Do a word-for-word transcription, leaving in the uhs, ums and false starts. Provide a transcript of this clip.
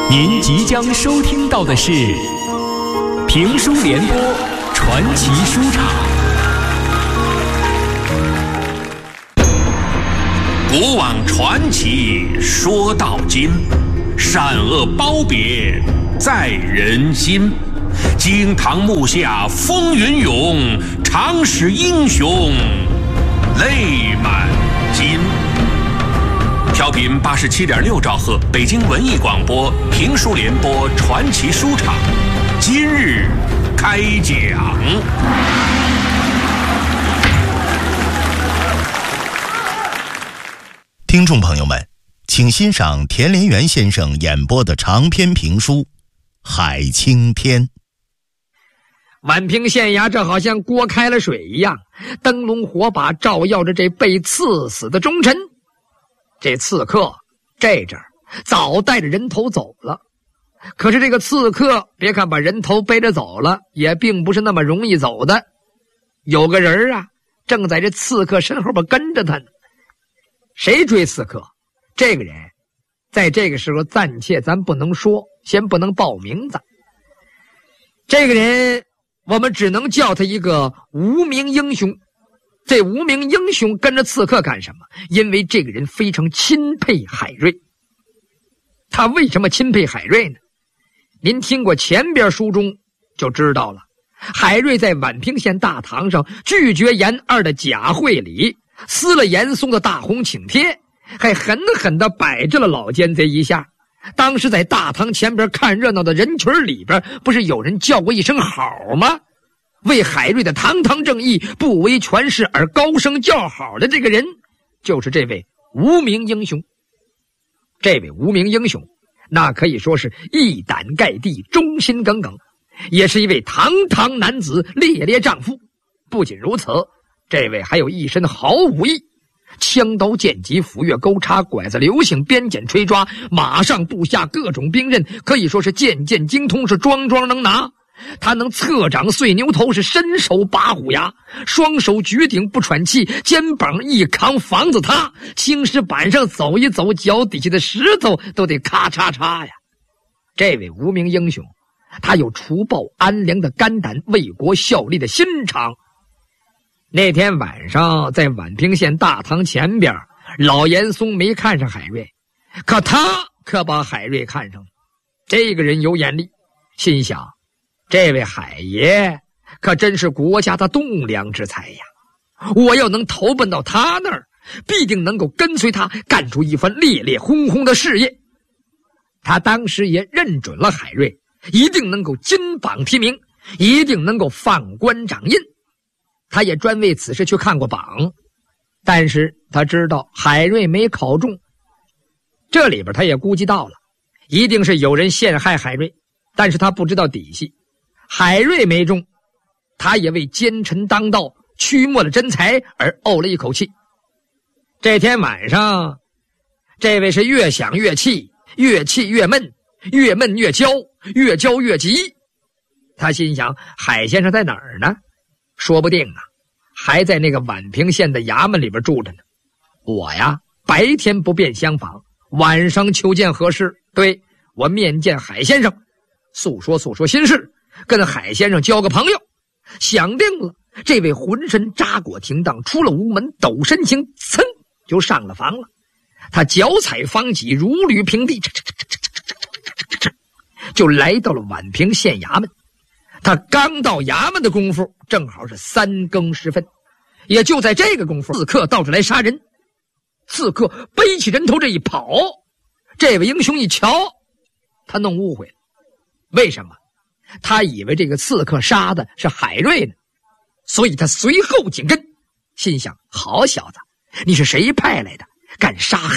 您即将收听到的是评书联播传奇书场。 古往传奇说到今，善恶褒贬在人心。惊堂木下风云涌，常使英雄泪满襟。调频八十七点六兆赫，北京文艺广播评书联播传奇书场，今日开讲。 听众朋友们，请欣赏田连元先生演播的长篇评书《海青天》。 宛平县衙这好像锅开了水一样，灯笼火把照耀着这被刺死的忠臣。这刺客这阵儿早带着人头走了，可是这个刺客别看把人头背着走了，也并不是那么容易走的。有个人啊，正在这刺客身后边跟着他呢。谁追刺客？这个人在这个时候暂且咱不能说，先不能报名字。这个人我们只能叫他一个无名英雄。这无名英雄跟着刺客干什么？因为这个人非常钦佩海瑞。他为什么钦佩海瑞呢？您听过前边书中就知道了。海瑞在宛平县大堂上拒绝严二的假会礼，撕了严嵩的大红请帖，还狠狠地摆着了老奸贼一下。当时在大堂前边看热闹的人群里边，不是有人叫过一声好吗？为海瑞的堂堂正义不为权势而高声叫好的这个人，就是这位无名英雄。这位无名英雄那可以说是一胆盖地，忠心耿耿，也是一位堂堂男子，烈烈丈夫。不仅如此，这位还有一身好武艺，枪刀剑戟斧钺钩叉拐子流星鞭锏锤抓，马上部下各种兵刃，可以说是件件精通，是桩桩能拿。他能侧掌碎牛头，是伸手拔虎牙，双手举鼎不喘气，肩膀一扛房子塌，青石板上走一走，脚底下的石头都得咔嚓嚓呀。这位无名英雄，他有除暴安良的肝胆，为国效力的心肠。那天晚上在宛平县大堂前边，老严嵩没看上海瑞，可他可把海瑞看上了。这个人有眼力，心想这位海爷可真是国家的栋梁之才呀！我要能投奔到他那儿，必定能够跟随他干出一番烈烈轰轰的事业。他当时也认准了海瑞，一定能够金榜题名，一定能够放官掌印。他也专为此事去看过榜，但是他知道海瑞没考中。这里边他也估计到了，一定是有人陷害海瑞，但是他不知道底细。海瑞没中，他也为奸臣当道，驱没了真才而怄了一口气。这天晚上，这位是越想越气，越气越闷，越闷越焦，越焦越急。他心想，海先生在哪儿呢？说不定啊，还在那个宛平县的衙门里边住着呢。我呀，白天不便相访，晚上求见何事？对，我面见海先生，诉说诉说心事，跟海先生交个朋友。想定了，这位浑身扎裹停当，出了屋门，抖身形，噌就上了房了。他脚踩方脊，如履平地，就来到了宛平县衙门。他刚到衙门的功夫，正好是三更时分。也就在这个功夫，刺客到这来杀人。刺客背起人头这一跑，这位英雄一瞧，他弄误会了。为什么？他以为这个刺客杀的是海瑞呢，所以他随后紧跟，心想：好小子，你是谁派来的，敢杀